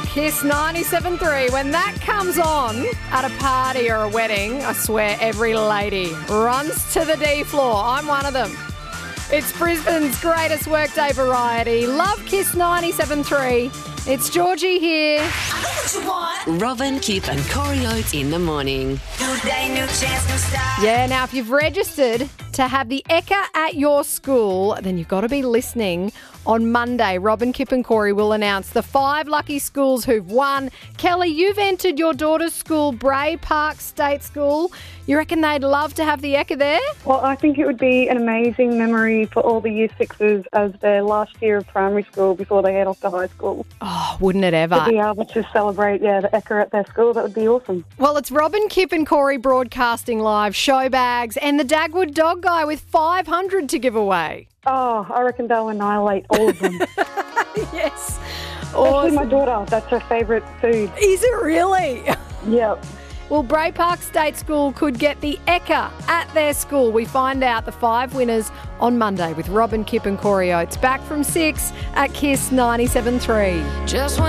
Kiss 97.3. When that comes on at a party or a wedding, I swear every lady runs to the D floor. I'm one of them. It's Brisbane's greatest workday variety. Love Kiss 97.3. It's Georgie here. I know what you want. Robin, Kip and Corey Oates in the morning. New day, new chance, new start. Yeah, now if you've registered to have the Ekka at your school, then you've got to be listening. On Monday, Robin, Kip and Corey will announce the 5 lucky schools who've won. Kelly, you've entered your daughter's school, Bray Park State School. You reckon they'd love to have the Ekka there? Well, I think it would be an amazing memory for all the Year 6s as their last year of primary school before they head off to high school. Oh, wouldn't it ever? To be able to celebrate, the Ekka at their school, that would be awesome. Well, it's Robin, Kip and Corey broadcasting live, show bags, and the Dagwood Dog Guy with 500 to give away. Oh, I reckon they'll annihilate all of them. Yes. Especially my daughter. That's her favourite food. Is it really? Yep. Well, Bray Park State School could get the Ekka at their school. We find out the 5 winners on Monday with Robin, Kip and Corey Oates. Back from 6 at Kiss 97.3. Just when